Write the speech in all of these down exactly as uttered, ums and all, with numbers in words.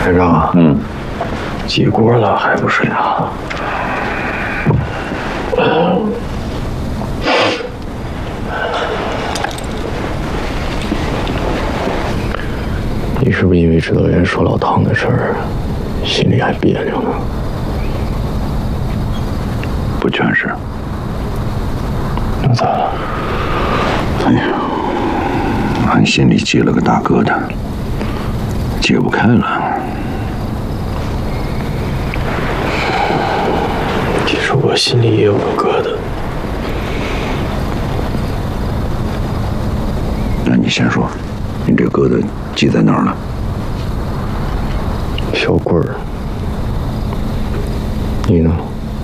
院长啊， 嗯， 几锅了还不睡啊？你是不是因为知道人说老汤的事儿，心里还别扭呢？ 不全是。 那咋了？ 哎呀，俺心里结了个大疙瘩，解不开了。 其实我心里也有个疙瘩。 那你先说，你这疙瘩系在哪儿了？ 小棍儿。你呢？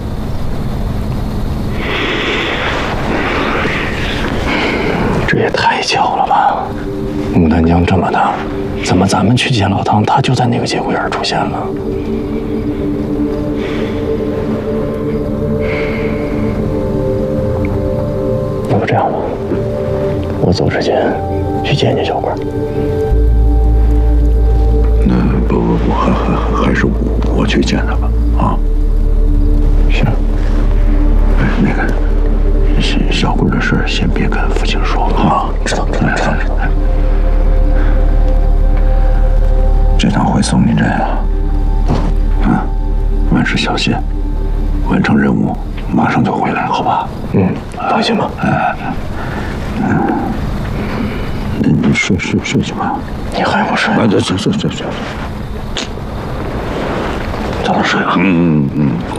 这也太巧了吧！牡丹江这么大，怎么咱们去见老汤，他就在那个节骨眼出现了？要不这样吧，我走之前去见见小棍儿。 那不不不，还还还是我我去见他吧。啊， 行。 哎，那个小小棍的事先别跟父亲说啊。 知道知道知道知道。 这趟回松林镇啊，啊，万事小心，完成任务马上就回来，好吧？ 嗯，放心吧。 哎，嗯，你睡睡睡去吧。 你还不睡？ 啊，这这这这这， 早点睡啊。 嗯嗯嗯。